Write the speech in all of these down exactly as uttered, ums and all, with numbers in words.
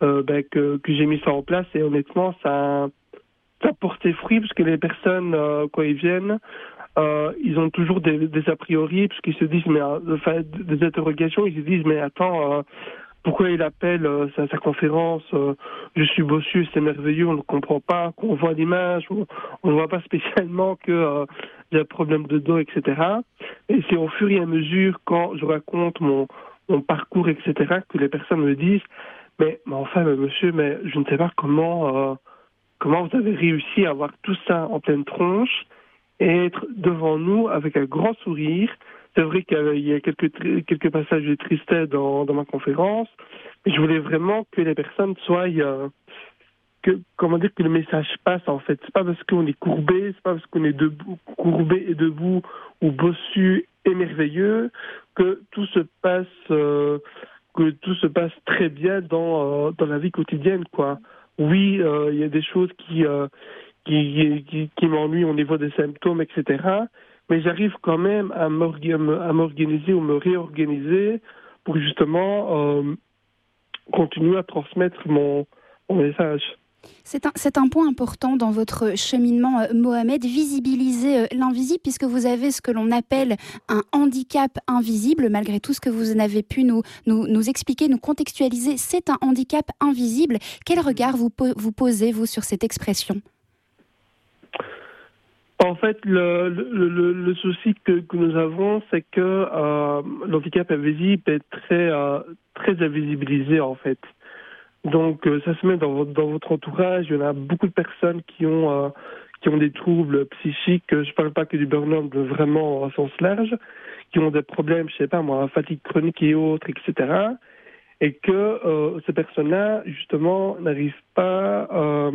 euh, ben, que, que j'ai mis ça en place et honnêtement, ça, ça porte ses fruits parce que les personnes, euh, quand ils viennent, euh, ils ont toujours des, des a priori parce qu'ils se disent, mais euh, enfin, des interrogations, ils se disent, mais attends, euh, pourquoi il appelle euh, sa, sa conférence euh, je suis bossu, c'est merveilleux, on ne comprend pas, qu'on voit l'image, on on ne voit pas spécialement que euh, il y a un problème de dos, et cetera. Et c'est au fur et à mesure, quand je raconte mon, mon parcours, et cetera, que les personnes me disent, mais, mais enfin, mais monsieur, mais je ne sais pas comment, euh, comment vous avez réussi à avoir tout ça en pleine tronche et être devant nous avec un grand sourire. C'est vrai qu'il y a quelques, quelques passages de tristesse dans, dans ma conférence, mais je voulais vraiment que les personnes soient, euh, que, comment dire, que le message passe en fait. C'est pas parce qu'on est courbé, c'est pas parce qu'on est debout, courbé et debout ou bossu et merveilleux que tout se passe, euh, que tout se passe très bien dans, euh, dans la vie quotidienne, quoi. Oui, euh, il y a des choses qui, euh, qui, qui, qui m'ennuient au niveau des symptômes, et cetera. Mais j'arrive quand même à m'organiser ou me réorganiser pour justement euh, continuer à transmettre mon, mon message. C'est un, c'est un point important dans votre cheminement, euh, Mohamed, visibiliser euh, l'invisible, puisque vous avez ce que l'on appelle un handicap invisible. Malgré tout ce que vous avez pu nous, nous, nous expliquer, nous contextualiser, c'est un handicap invisible. Quel regard vous, vous posez, vous, sur cette expression ? En fait, le, le, le, le souci que, que nous avons, c'est que euh, l'handicap invisible est très, euh, très invisibilisé, en fait. Donc, euh, ça se met dans votre, dans votre entourage. Il y en a beaucoup de personnes qui ont, euh, qui ont des troubles psychiques. Je ne parle pas que du burn-out, mais vraiment en sens large, qui ont des problèmes, je sais pas moi, fatigue chronique et autres, et cetera. Et que euh, ces personnes-là, justement, n'arrivent pas euh,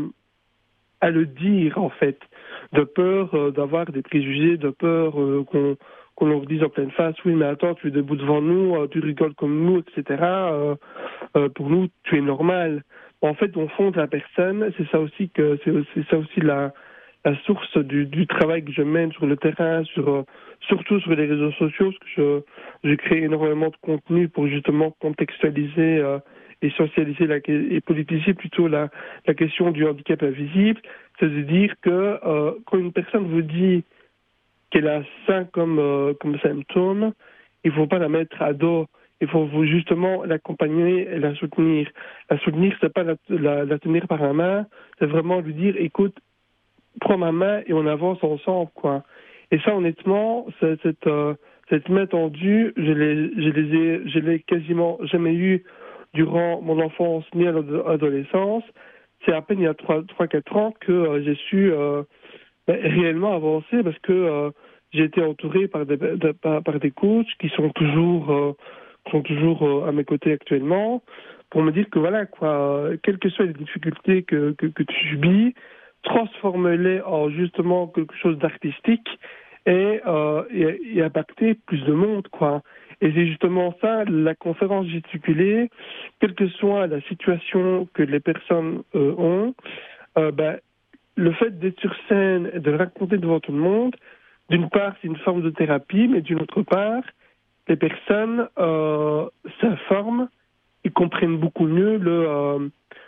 à le dire, en fait, de peur euh, d'avoir des préjugés, de peur euh, qu'on qu'on leur dise en pleine face, oui, mais attends, tu es debout devant nous, euh, tu rigoles comme nous, et cetera. Euh, euh, pour nous, tu es normal. En fait, au fond de la personne, c'est ça aussi que c'est, c'est ça aussi la, la source du, du travail que je mène sur le terrain, sur euh, surtout sur les réseaux sociaux, parce que je, je crée énormément de contenu pour justement contextualiser euh, et socialiser la, et politiser plutôt la, la question du handicap invisible. C'est de dire que euh, quand une personne vous dit qu'elle a ça comme, euh, comme symptôme, il ne faut pas la mettre à dos. Il faut justement l'accompagner et la soutenir. La soutenir, c'est pas la, la, la tenir par la main, c'est vraiment lui dire, écoute, prends ma main et on avance ensemble, quoi. Et ça, honnêtement, c'est, cette, euh, cette main tendue, je l'ai, je les ai, je l'ai quasiment jamais eu durant mon enfance ni à l'adolescence. C'est à peine il y a trois quatre ans que euh, j'ai su euh, ben, réellement avancer parce que euh, j'ai été entouré par des, de, par, par des coachs qui sont toujours, euh, sont toujours euh, à mes côtés actuellement pour me dire que voilà, quoi, euh, quelles que soient les difficultés que, que, que tu subis, transforme-les en justement quelque chose d'artistique et, euh, et, et impacter plus de monde, quoi. Et c'est justement ça, la conférence gesticulée, quelle que soit la situation que les personnes euh, ont, euh, ben, le fait d'être sur scène et de le raconter devant tout le monde, d'une part, c'est une forme de thérapie, mais d'une autre part, les personnes euh, s'informent et comprennent beaucoup mieux le, euh,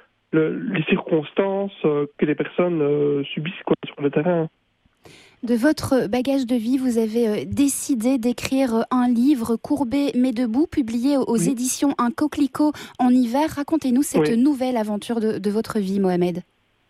le, les circonstances euh, que les personnes euh, subissent quoi, sur le terrain. De votre bagage de vie, vous avez euh, décidé d'écrire euh, un livre, Courbé mais debout, publié aux Oui. éditions Un coquelicot en hiver. Racontez-nous cette Oui. nouvelle aventure de, de votre vie, Mohamed.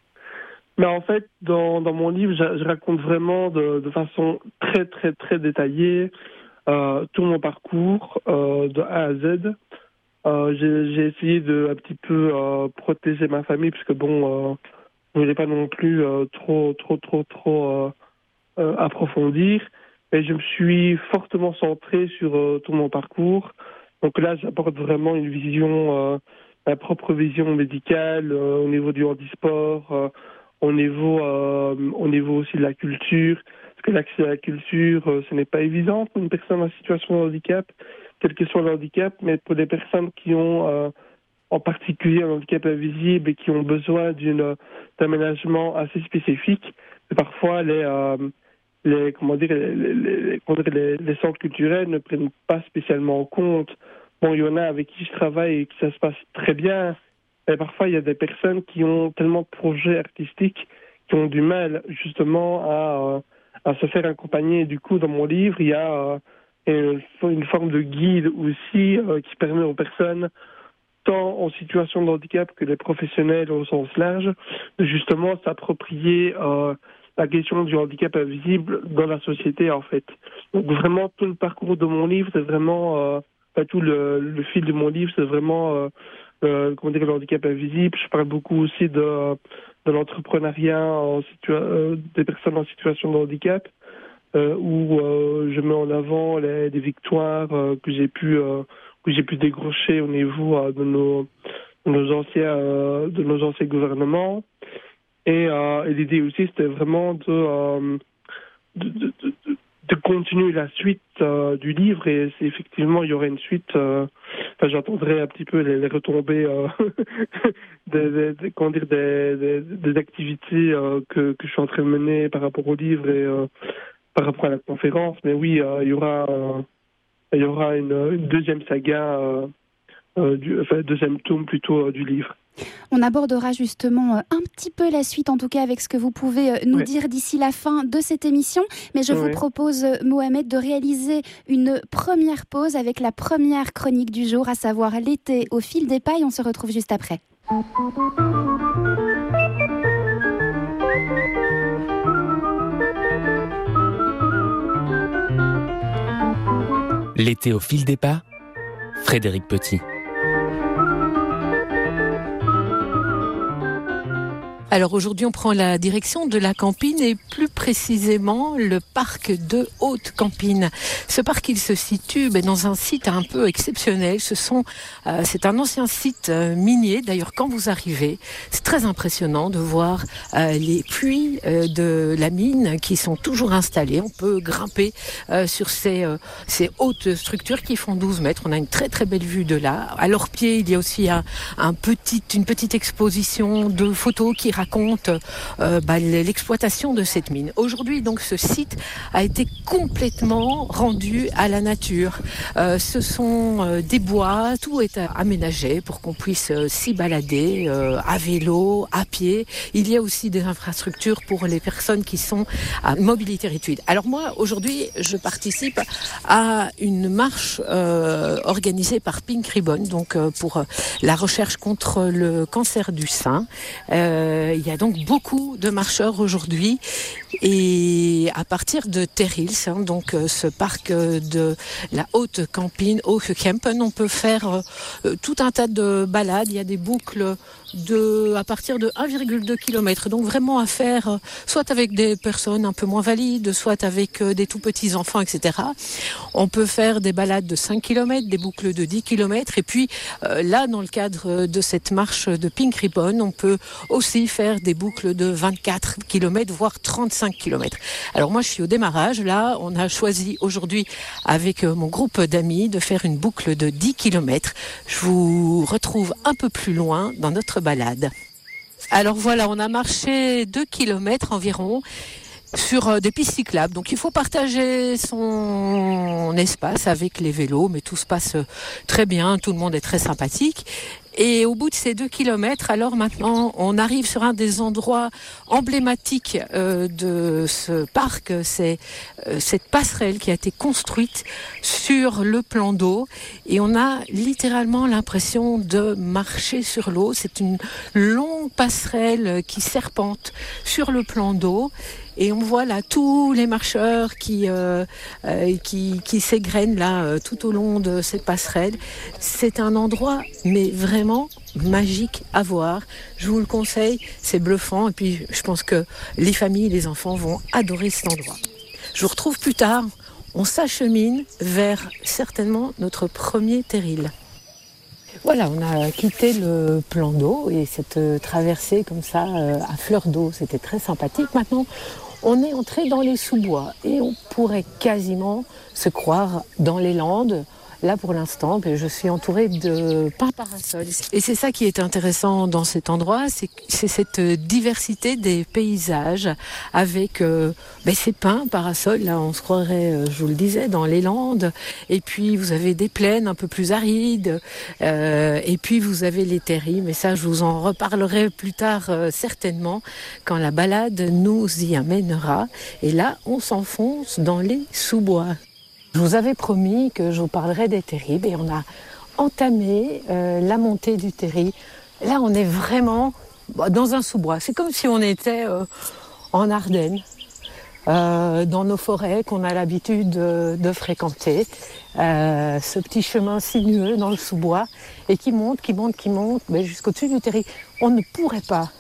Mais en fait, dans, dans mon livre, je, je raconte vraiment de, de façon très, très, très détaillée euh, tout mon parcours euh, de A à Z. Euh, j'ai, j'ai essayé de un petit peu euh, protéger ma famille, puisque bon, euh, je voulais pas non plus euh, trop, trop, trop, trop euh, euh, approfondir. Et je me suis fortement centré sur euh, tout mon parcours. Donc là, j'apporte vraiment une vision, euh, ma propre vision médicale euh, au niveau du handisport, euh, au niveau, euh, au niveau aussi de la culture. Parce que l'accès à la culture, euh, ce n'est pas évident pour une personne en situation de handicap, quel que soit le handicap, mais pour des personnes qui ont euh, en particulier un handicap invisible et qui ont besoin d'une, d'un aménagement assez spécifique, parfois les, euh, les, comment dire, les, les, les, les centres culturels ne prennent pas spécialement en compte. Bon, il y en a avec qui je travaille et que ça se passe très bien, Et parfois, il y a des personnes qui ont tellement de projets artistiques qui ont du mal justement à, à se faire accompagner. Et du coup, dans mon livre, il y a euh, une forme de guide aussi euh, qui permet aux personnes, tant en situation de handicap que les professionnels au sens large, de justement s'approprier euh, la question du handicap invisible dans la société, en fait. Donc vraiment, tout le parcours de mon livre, c'est vraiment... Euh, enfin, tout le, le fil de mon livre, c'est vraiment... Euh, Euh, comment dire, le handicap invisible. Je parle beaucoup aussi de, de l'entrepreneuriat en situa- euh, des personnes en situation de handicap, euh, où euh, je mets en avant les, les victoires euh, que j'ai pu euh, que j'ai pu décrocher au niveau euh, de nos de nos anciens euh, de nos anciens gouvernements. Et, euh, et l'idée aussi, c'était vraiment de euh, de, de, de, de continuer la suite euh, du livre, et c'est effectivement il y aurait une suite. Euh, enfin, j'entendrai un petit peu les, les retombées euh, des, des, des, comment dire, des, des, des activités euh, que, que je suis en train de mener par rapport au livre et euh, par rapport à la conférence. Mais oui, euh, il y aura euh, il y aura une, une deuxième saga, euh, euh, du, enfin deuxième tome plutôt euh, du livre. On abordera justement un petit peu la suite, en tout cas avec ce que vous pouvez nous ouais. dire d'ici la fin de cette émission. Mais je ouais. vous propose, Mohamed, de réaliser une première pause avec la première chronique du jour, à savoir l'été au fil des pailles. On se retrouve juste après. L'été au fil des pas, Frédéric Petit. Alors aujourd'hui, on prend la direction de la Campine et plus précisément le parc de Haute-Campine. Ce parc, il se situe ben, dans un site un peu exceptionnel. Ce sont, euh, c'est un ancien site euh, minier. D'ailleurs, quand vous arrivez, c'est très impressionnant de voir euh, les puits euh, de la mine qui sont toujours installés. On peut grimper euh, sur ces, euh, ces hautes structures qui font douze mètres. On a une très très belle vue de là. À leurs pieds, il y a aussi un, un petit, une petite exposition de photos qui raconte euh, bah, l'exploitation de cette mine. Aujourd'hui, donc, ce site a été complètement rendu à la nature. Euh, ce sont euh, des bois, tout est aménagé pour qu'on puisse euh, s'y balader euh, à vélo, à pied. Il y a aussi des infrastructures pour les personnes qui sont à mobilité réduite. Alors moi, aujourd'hui, je participe à une marche euh, organisée par Pink Ribbon, donc euh, pour euh, la recherche contre le cancer du sein. Euh, Il y a donc beaucoup de marcheurs aujourd'hui, et à partir de Terrils, hein, donc euh, ce parc euh, de la Haute-Campine, Haute-Kempen, on peut faire euh, tout un tas de balades. Il y a des boucles de, à partir de un virgule deux kilomètres, donc vraiment à faire euh, soit avec des personnes un peu moins valides, soit avec euh, des tout petits enfants, et cetera. On peut faire des balades de cinq kilomètres, des boucles de dix kilomètres, et puis euh, là, dans le cadre de cette marche de Pink Ribbon, on peut aussi faire des boucles de vingt-quatre kilomètres, voire trente-cinq kilomètres. Alors moi, je suis au démarrage. Là, on a choisi aujourd'hui, avec mon groupe d'amis, de faire une boucle de dix kilomètres. Je vous retrouve un peu plus loin dans notre balade. Alors voilà, on a marché deux kilomètres environ sur des pistes cyclables. Donc il faut partager son espace avec les vélos, mais tout se passe très bien, tout le monde est très sympathique. Et au bout de ces deux kilomètres, alors maintenant, on arrive sur un des endroits emblématiques euh, de ce parc. C'est euh, cette passerelle qui a été construite sur le plan d'eau. Et on a littéralement l'impression de marcher sur l'eau. C'est une longue passerelle qui serpente sur le plan d'eau. Et on voit là tous les marcheurs qui, euh, euh, qui, qui s'égrènent là euh, tout au long de cette passerelle. C'est un endroit, mais vraiment magique à voir. Je vous le conseille, c'est bluffant. Et puis, je pense que les familles, les enfants vont adorer cet endroit. Je vous retrouve plus tard. On s'achemine vers certainement notre premier terril. Voilà, on a quitté le plan d'eau et cette traversée comme ça euh, à fleur d'eau, c'était très sympathique. Maintenant, on est entré dans les sous-bois et on pourrait quasiment se croire dans les Landes. Là, pour l'instant, ben, je suis entourée de pins parasols. Et c'est ça qui est intéressant dans cet endroit, c'est, c'est cette diversité des paysages avec euh, ben, ces pins parasols. Là, on se croirait, euh, je vous le disais, dans les Landes. Et puis, vous avez des plaines un peu plus arides. Euh, et puis, vous avez les terris. Mais ça, je vous en reparlerai plus tard, euh, certainement, quand la balade nous y amènera. Et là, on s'enfonce dans les sous-bois. Je vous avais promis que je vous parlerais des terrils et on a entamé euh, la montée du terril. Là, on est vraiment dans un sous-bois. C'est comme si on était euh, en Ardennes, euh, dans nos forêts qu'on a l'habitude de, de fréquenter. Euh, ce petit chemin sinueux dans le sous-bois et qui monte, qui monte, qui monte mais jusqu'au-dessus du terril. On ne pourrait pas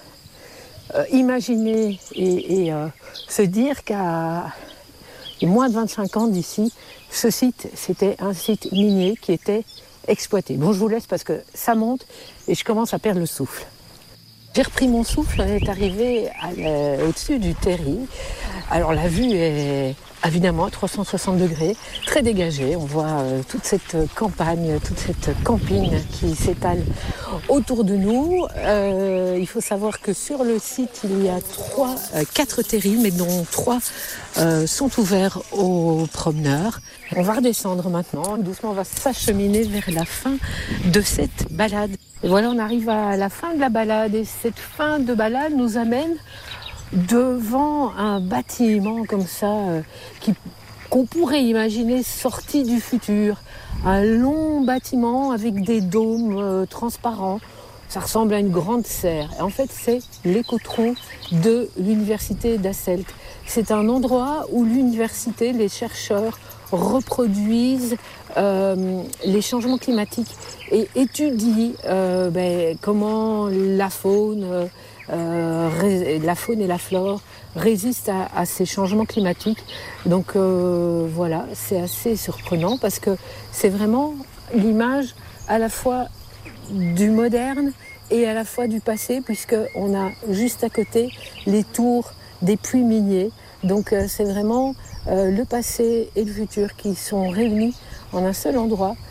euh, imaginer et, et euh, se dire qu'à Et moins de vingt-cinq ans d'ici, ce site, c'était un site minier qui était exploité. Bon, je vous laisse parce que ça monte et je commence à perdre le souffle. J'ai repris mon souffle, on est arrivé à la, au-dessus du terril. Alors la vue est évidemment à trois cent soixante degrés, très dégagée. On voit euh, toute cette campagne, toute cette campine qui s'étale autour de nous. Euh, il faut savoir que sur le site, il y a trois, euh, quatre terrils, mais dont trois euh, sont ouverts aux promeneurs. On va redescendre maintenant. Doucement, on va s'acheminer vers la fin de cette balade. Et voilà, on arrive à la fin de la balade. Et cette fin de balade nous amène devant un bâtiment comme ça, euh, qui, qu'on pourrait imaginer sorti du futur. Un long bâtiment avec des dômes euh, transparents. Ça ressemble à une grande serre. Et en fait, c'est l'écotron de l'université d'Asselt. C'est un endroit où l'université, les chercheurs reproduisent euh, les changements climatiques et étudient euh, ben, comment la faune, euh, la faune et la flore résistent à, à ces changements climatiques. Donc euh, voilà, c'est assez surprenant parce que c'est vraiment l'image à la fois du moderne et à la fois du passé, puisqu'on a juste à côté les tours des puits miniers. Donc euh, c'est vraiment euh, le passé et le futur qui sont réunis en un seul endroit.